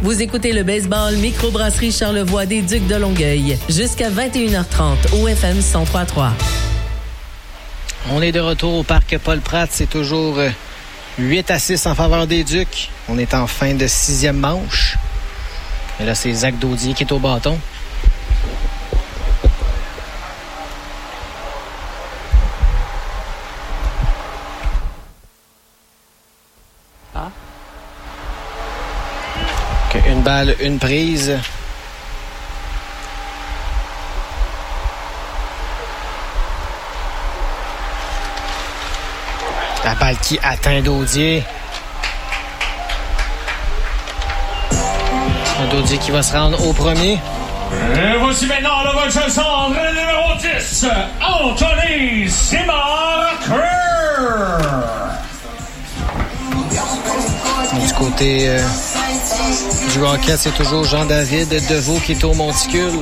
Vous écoutez le baseball Microbrasserie Charlevoix des Ducs de Longueuil. Jusqu'à 21h30 au FM 103.3. On est de retour au parc Paul-Pratte. C'est toujours 8-6 en faveur des Ducs. On est en fin de 6e manche. Et là, c'est Zach Daudier qui est au bâton. Une balle, une prise. La balle qui atteint Daudier. Un Daudier qui va se rendre au premier. Et voici maintenant le vol de centre numéro 10, Anthony Simarker. Du côté du Rocket, c'est toujours Jean-David Deveau qui est au monticule.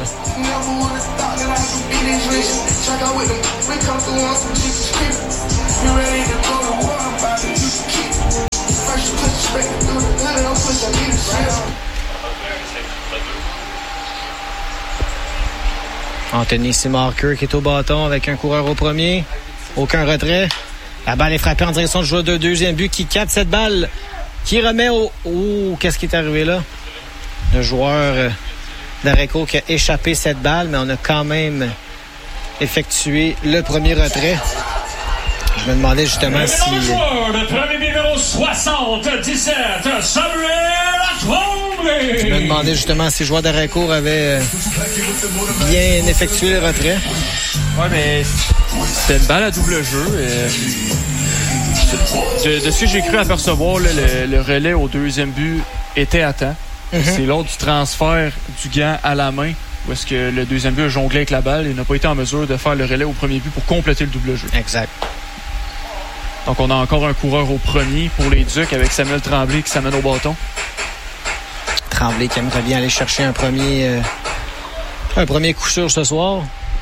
Anthony Simarker qui est au bâton avec un coureur au premier. Aucun retrait. La balle est frappée en direction du joueur de deuxième but qui capte cette balle, qui remet au... Oh, qu'est-ce qui est arrivé là? Le joueur d'Areco qui a échappé cette balle, mais on a quand même effectué le premier retrait. Je me demandais justement si... Le joueur de premier numéro 77, Samuel Tremblay. Je me demandais justement si le joueur d'Areco avait bien effectué le retrait. Ouais, mais c'était une balle à double jeu. De ce que j'ai cru apercevoir, là, le relais au deuxième but était à temps. C'est lors du transfert du gant à la main où est-ce que le deuxième but a jonglé avec la balle et n'a pas été en mesure de faire le relais au premier but pour compléter le double jeu. Exact. Donc on a encore un coureur au premier pour les Ducs avec Samuel Tremblay qui s'amène au bâton. Tremblay qui aimerait bien aller chercher un premier coup sûr ce soir.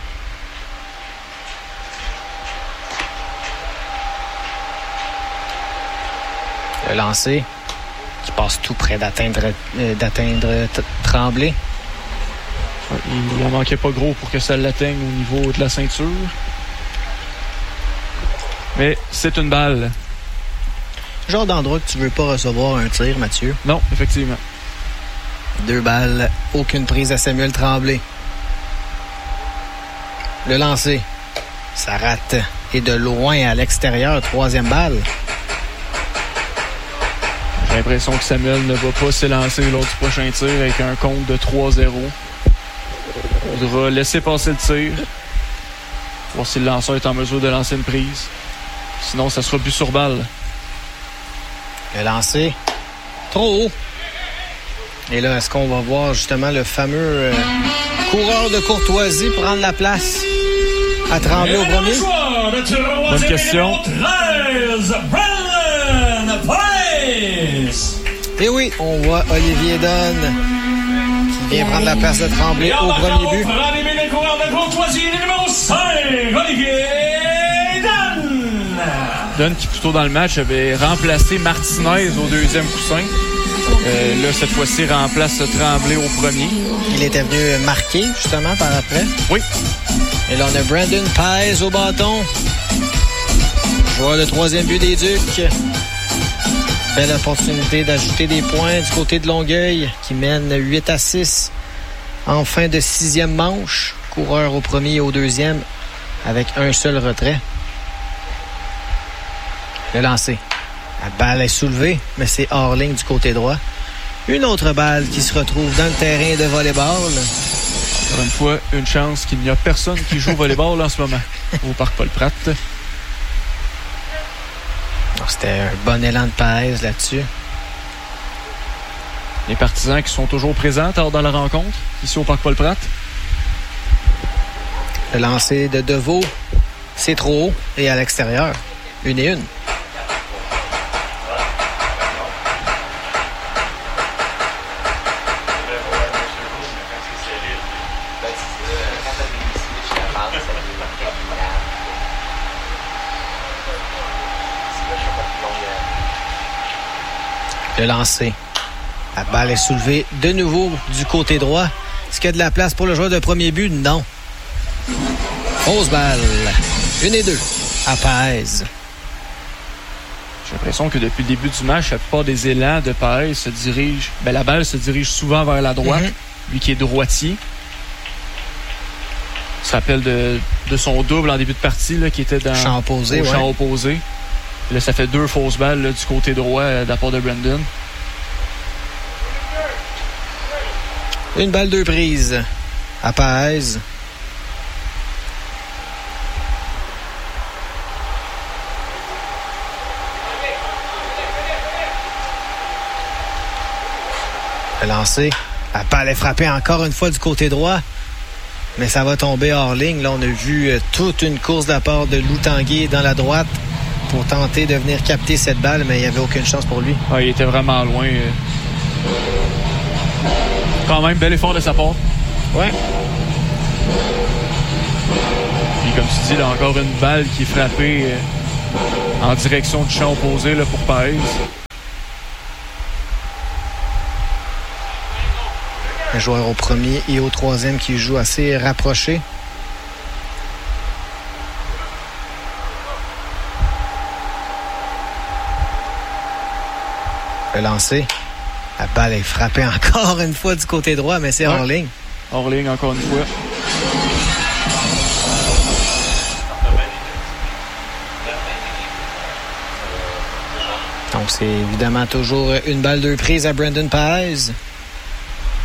Le lancer qui passe tout près d'atteindre Tremblay. Il en manquait pas gros pour que ça l'atteigne au niveau de la ceinture. Mais c'est une balle. Genre d'endroit que tu veux pas recevoir un tir, Mathieu. Non, effectivement. 2 balles, aucune prise à Samuel Tremblay. Le lancer, ça rate. Et de loin à l'extérieur, 3e balle. J'ai l'impression que Samuel ne va pas s'élancer lors du prochain tir avec un compte de 3-0. Il va laisser passer le tir. Voir si le lanceur est en mesure de lancer une prise. Sinon, ça sera but sur balle. Le lancer, trop haut. Et là, est-ce qu'on va voir justement le fameux coureur de courtoisie prendre la place à Tremblay au premier? Bonne question. Et oui, on voit Olivier Dunn qui vient prendre la place de Tremblay au premier but. Dunn qui, plus tôt dans le match, avait remplacé Martinez au deuxième coussin. Là, cette fois-ci, remplace Tremblay au premier. Il était venu marquer, justement, par après. Oui. Et là, on a Brandon Paez au bâton. Joueur de 3e but des Ducs. Belle opportunité d'ajouter des points du côté de Longueuil, qui mène 8-6 en fin de 6e manche. Coureur au premier et au deuxième, avec un seul retrait. Le lancer. La balle est soulevée, mais c'est hors ligne du côté droit. Une autre balle qui se retrouve dans le terrain de volleyball. Encore une fois, une chance qu'il n'y a personne qui joue au volleyball en ce moment au Parc Paul-Pratte. C'était un bon élan de Paez là-dessus. Les partisans qui sont toujours présents tard dans la rencontre, ici au Parc Paul-Pratte. Le lancer de Deveau, c'est trop haut et à l'extérieur. 1-1. Le lancer. La balle est soulevée de nouveau du côté droit. Est-ce qu'il y a de la place pour le joueur de premier but? Non. Fausse balle. 1-2 à Páez. J'ai l'impression que depuis le début du match, la plupart des élans de Páez se dirigent... la balle se dirige souvent vers la droite. Lui qui est droitier. On se rappelle de son double en début de partie là, qui était dans champ opposé. Champ opposé. Là, ça fait 2 fausses balles là, du côté droit de la part de Brandon. Une balle 2 prises à Páez. Lancé. La balle est frappée encore une fois du côté droit. Mais ça va tomber hors ligne. Là, on a vu toute une course de la part de Lou Tanguay dans la droite pour tenter de venir capter cette balle, mais il n'y avait aucune chance pour lui. Il était vraiment loin. Quand même, bel effort de sa part. Ouais. Puis comme tu dis, là, encore une balle qui est frappée en direction du champ opposé là, pour Páez. Un joueur au premier et au troisième qui joue assez rapproché. Le lancer. La balle est frappée encore une fois du côté droit, mais c'est hors ligne. Hors ligne encore une fois. Donc c'est évidemment toujours une balle 2 prises à Brandon Páez.